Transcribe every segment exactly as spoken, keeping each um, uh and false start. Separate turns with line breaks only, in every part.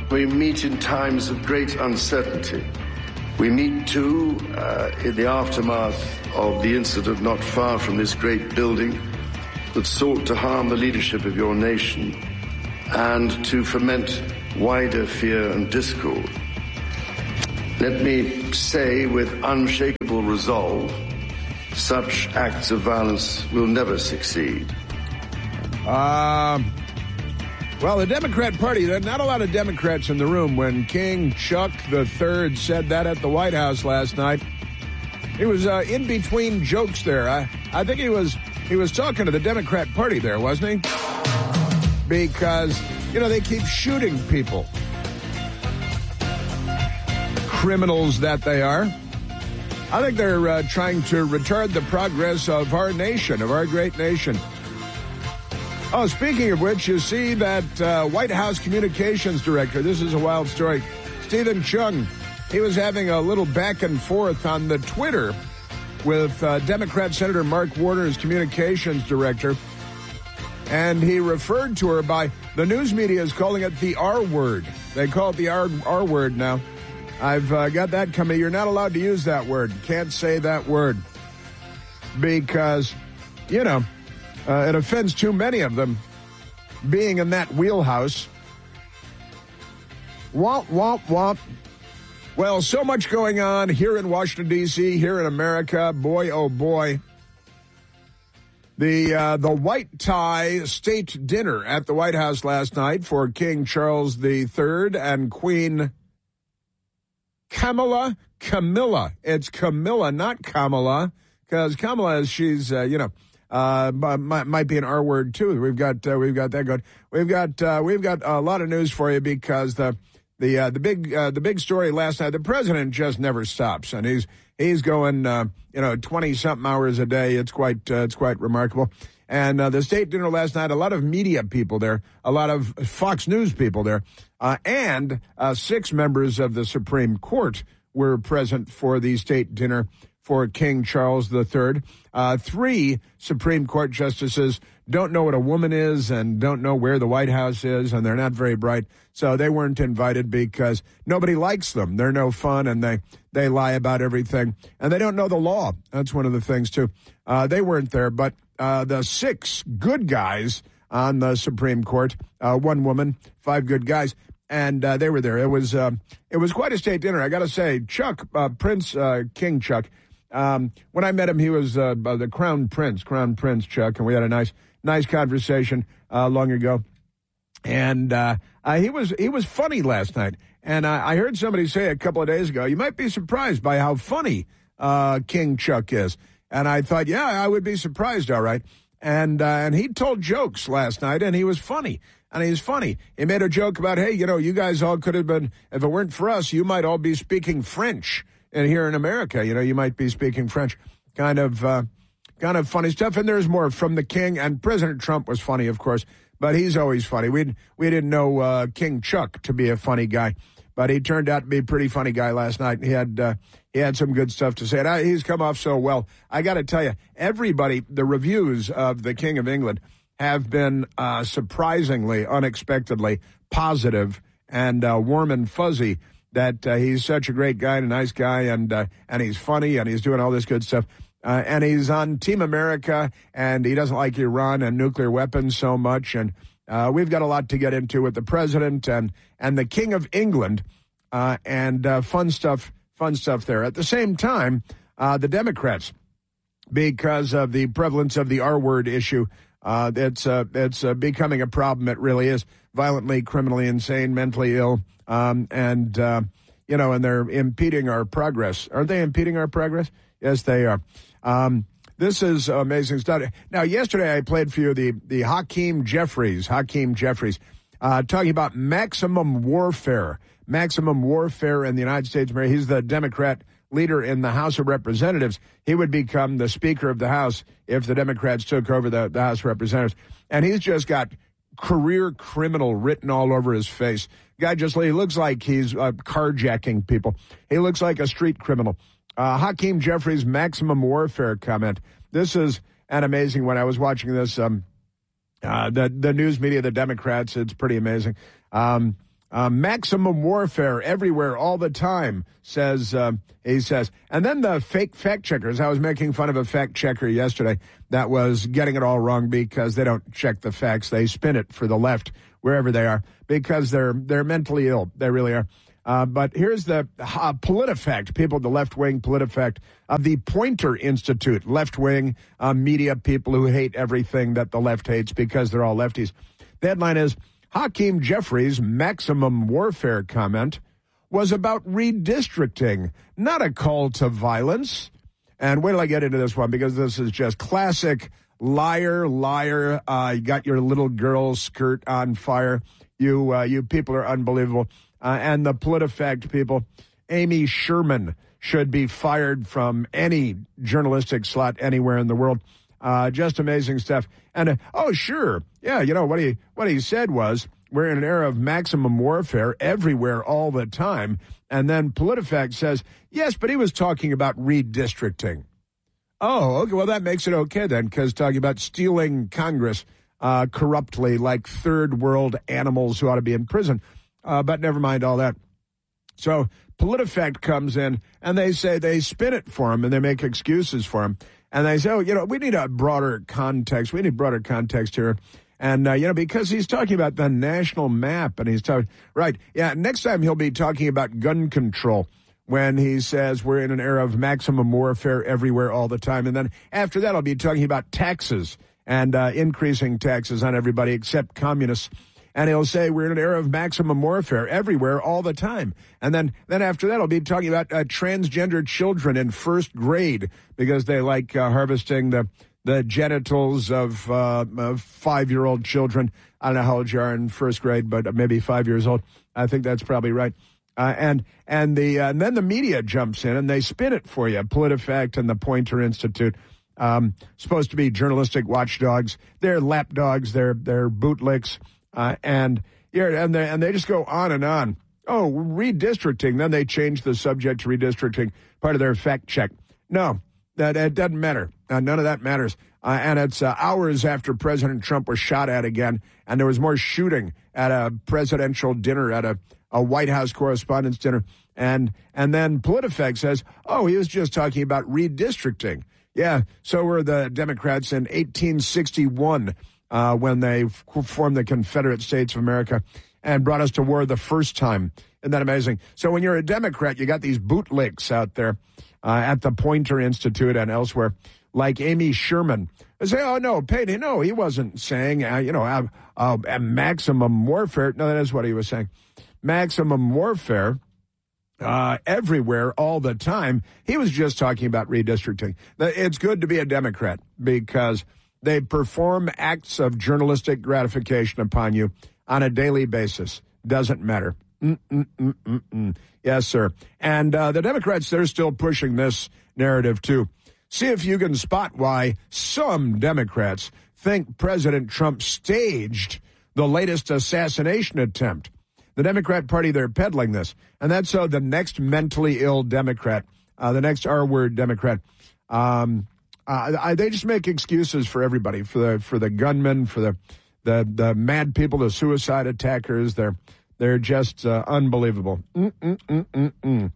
We meet in times of great uncertainty. We meet, too, uh, in the aftermath of the incident not far from this great building that sought to harm the leadership of your nation and to foment wider fear and discord. Let me say with unshakable resolve, such acts of violence will never succeed.
Um... Well, the Democrat Party, there are not a lot of Democrats in the room when King Chuck the Third said that at the White House last night. He was uh, in between jokes there. I, I think he was he was talking to the Democrat Party there, wasn't he? Because, you know, they keep shooting people. Criminals that they are. I think they're uh, trying to retard the progress of our nation, of our great nation. Oh, speaking of which, you see that uh, White House communications director, this is a wild story, Stephen Chung, he was having a little back and forth on the Twitter with uh, Democrat Senator Mark Warner, his communications director, and he referred to her by, the news media is calling it the R word. They call it the R, R word now. I've uh, got that coming. You're not allowed to use that word. Can't say that word because, you know, Uh, it offends too many of them being in that wheelhouse. Womp, womp, womp. Well, so much going on here in Washington, D C, here in America. Boy, oh boy. The, uh, the white tie state dinner at the White House last night for King Charles the Third and Queen Camilla. Camilla. It's Camilla, not Kamala, because Kamala, she's, uh, you know, Uh, might, might be an R word too. We've got uh, we've got that good. We've got uh, we've got a lot of news for you because the the uh, the big uh, the big story last night. The president just never stops, and he's he's going uh, you know twenty something hours a day. It's quite uh, it's quite remarkable. And uh, the state dinner last night, a lot of media people there, a lot of Fox News people there, uh, and uh, six members of the Supreme Court were present for the state dinner for King Charles the Third. Uh, three Supreme Court justices don't know what a woman is and don't know where the White House is, and they're not very bright, so they weren't invited because nobody likes them. They're no fun, and they, they lie about everything, and they don't know the law. That's one of the things, too. Uh, they weren't there, but uh, the six good guys on the Supreme Court, uh, one woman, five good guys, and uh, they were there. It was, uh, it was quite a state dinner. I got to say, Chuck, uh, Prince uh, King Chuck, Um, when I met him, he was uh, the Crown Prince, Crown Prince Chuck, and we had a nice, nice conversation uh, long ago. And uh, uh, he was he was funny last night. And I, I heard somebody say a couple of days ago, you might be surprised by how funny uh, King Chuck is. And I thought, yeah, I would be surprised, all right. And uh, and he told jokes last night, and he was funny. And he's funny. He made a joke about, hey, you know, you guys all could have been, if it weren't for us, you might all be speaking French. And here in America, you know, you might be speaking French. Kind of uh, kind of funny stuff. And there's more from the king. And President Trump was funny, of course, but he's always funny. We we didn't know uh, King Chuck to be a funny guy, but he turned out to be a pretty funny guy last night. He had uh, he had some good stuff to say. And I, he's come off so well. I got to tell you, everybody, the reviews of the King of England have been uh, surprisingly, unexpectedly positive and uh, warm and fuzzy. That uh, he's such a great guy and a nice guy, and uh, and he's funny, and he's doing all this good stuff. Uh, and he's on Team America, and he doesn't like Iran and nuclear weapons so much. And uh, we've got a lot to get into with the president and, and the King of England, uh, and uh, fun stuff, fun stuff there. At the same time, uh, the Democrats, because of the prevalence of the R word issue, uh, it's, uh, it's uh, becoming a problem. It really is. Violently, criminally insane, mentally ill. Um, and, uh, you know, and they're impeding our progress. Aren't they impeding our progress? Yes, they are. Um, this is amazing stuff. Now, yesterday I played for you the, the Hakeem Jeffries, Hakeem Jeffries, uh, talking about maximum warfare, maximum warfare in the United States. He's the Democrat leader in the House of Representatives. He would become the Speaker of the House if the Democrats took over the, the House of Representatives. And he's just got career criminal written all over his face. Guy just he looks like he's uh, carjacking people. He looks like a street criminal. Uh, Hakeem Jeffries' maximum warfare comment. This is an amazing one. I was watching this. Um, uh, the the news media, the Democrats. It's pretty amazing. Um, Uh, maximum warfare everywhere all the time, says, uh, he says. And then the fake fact checkers. I was making fun of a fact checker yesterday that was getting it all wrong because they don't check the facts. They spin it for the left wherever they are because they're they're mentally ill. They really are. Uh, but here's the uh, PolitiFact, people at the left-wing PolitiFact of the Poynter Institute, left-wing uh, media people who hate everything that the left hates because they're all lefties. The headline is, Hakeem Jeffries' maximum warfare comment was about redistricting, not a call to violence. And wait till I get into this one, because this is just classic liar, liar. Uh, you got your little girl skirt on fire. You, uh, you people are unbelievable. Uh, and the PolitiFact people, Amy Sherman should be fired from any journalistic slot anywhere in the world. Uh, just amazing stuff. And, uh, oh, sure. Yeah, you know, what he what he said was, we're in an era of maximum warfare everywhere all the time. And then PolitiFact says, yes, but he was talking about redistricting. Oh, okay, well, that makes it okay then, because talking about stealing Congress uh, corruptly like third world animals who ought to be in prison. Uh, but never mind all that. So PolitiFact comes in, and they say they spin it for him, and they make excuses for him. And they say, oh, you know, we need a broader context. We need broader context here. And, uh, you know, because he's talking about the national map, and he's talking, right, yeah, next time he'll be talking about gun control when he says we're in an era of maximum warfare everywhere all the time. And then after that, I'll be talking about taxes and uh, increasing taxes on everybody except communists. And he'll say we're in an era of maximum warfare everywhere all the time. And then, then after that, I'll be talking about uh, transgender children in first grade because they like uh, harvesting the the genitals of, uh, of five-year-old children. I don't know how old you are in first grade, but maybe five years old. I think that's probably right. Uh, and and the uh, and then the media jumps in and they spin it for you. PolitiFact and the Poynter Institute, um, supposed to be journalistic watchdogs. They're lapdogs. They're they're bootlicks. Uh, and yeah, and they and they just go on and on. Oh, redistricting. Then they change the subject to redistricting, part of their fact check. No, that it doesn't matter. Uh, none of that matters. Uh, and it's uh, hours after President Trump was shot at again, and there was more shooting at a presidential dinner, at a, a White House Correspondents' Dinner. And and then PolitiFact says, oh, he was just talking about redistricting. Yeah, so were the Democrats in eighteen sixty-one. Uh, when they f- formed the Confederate States of America and brought us to war the first time. Isn't that amazing? So when you're a Democrat, you got these bootlicks out there uh, at the Poynter Institute and elsewhere, like Amy Sherman. They say, oh, no, Payne, no, he wasn't saying, uh, you know, uh, uh, maximum warfare. No, that is what he was saying. Maximum warfare uh, everywhere all the time. He was just talking about redistricting. It's good to be a Democrat because they perform acts of journalistic gratification upon you on a daily basis. Doesn't matter. Mm-mm-mm-mm-mm. Yes, sir. And uh, the Democrats, they're still pushing this narrative, too. See if you can spot why some Democrats think President Trump staged the latest assassination attempt. The Democrat Party, they're peddling this. And that's so the next mentally ill Democrat, uh, the next R-word Democrat, um, Uh, I, they just make excuses for everybody, for the for the gunmen, for the the, the mad people, the suicide attackers. They're they're just uh, unbelievable. Mm-mm-mm-mm-mm.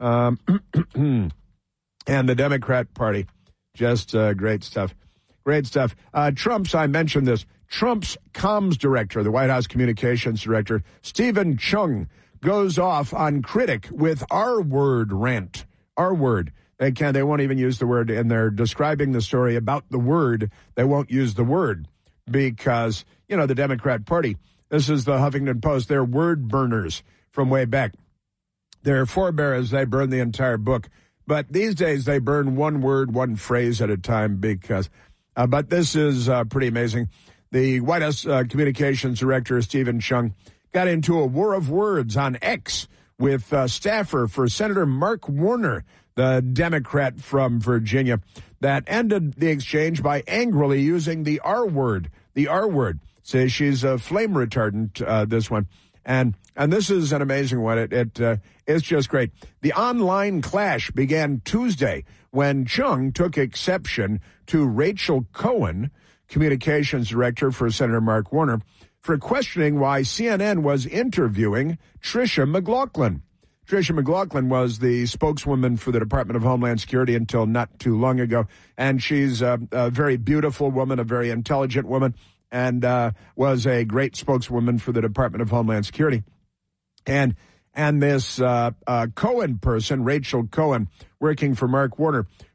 Um, and the Democrat Party, just uh, great stuff, great stuff. Uh, Trump's, I mentioned this. Trump's comms director, the White House communications director, Stephen Chung, goes off on critic with R-word rant. R-word. They can't, they won't even use the word, and they're describing the story about the word. They won't use the word because, you know, the Democrat Party, this is the Huffington Post, they're word burners from way back. Their forebears, they burn the entire book. But these days they burn one word, one phrase at a time because, uh, but this is uh, pretty amazing. The White House uh, communications director, Stephen Chung, got into a war of words on X with uh, staffer for Senator Mark Warner, the Democrat from Virginia, that ended the exchange by angrily using the R word. The R word. Says she's a flame retardant, uh, this one. And and this is an amazing one. It, it uh, It's just great. The online clash began Tuesday when Chung took exception to Rachel Cohen, communications director for Senator Mark Warner, for questioning why C N N was interviewing Tricia McLaughlin. Tricia McLaughlin was the spokeswoman for the Department of Homeland Security until not too long ago, and she's a, a very beautiful woman, a very intelligent woman, and uh, was a great spokeswoman for the Department of Homeland Security. And and this uh, uh, Cohen person, Rachel Cohen, working for Mark Warner,